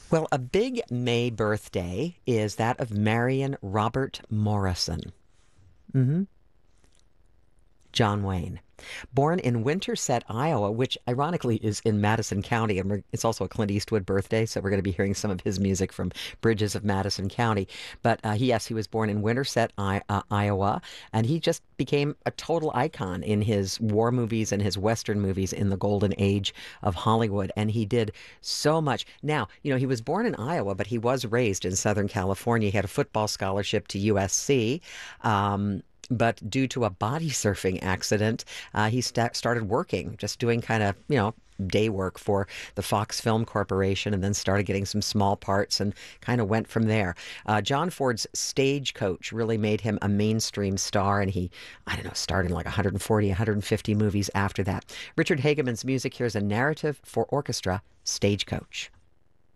Well, a big May birthday is that of Marion Robert Morrison. hmm John Wayne. Born in Winterset, Iowa, which ironically is in Madison County, and it's also a Clint Eastwood birthday, so we're going to be hearing some of his music from Bridges of Madison County. But yes, he was born in Winterset, Iowa, and he just became a total icon in his war movies and his Western movies in the golden age of Hollywood. And he did so much. Now, he was born in Iowa, but he was raised in Southern California. He had a football scholarship to USC. But due to a body surfing accident, he started working, just doing kind of, day work for the Fox Film Corporation, and then started getting some small parts and kind of went from there. John Ford's Stagecoach really made him a mainstream star, and he, I don't know, starred in like 140, 150 movies after that. Richard Hageman's music, here's a narrative for orchestra, Stagecoach.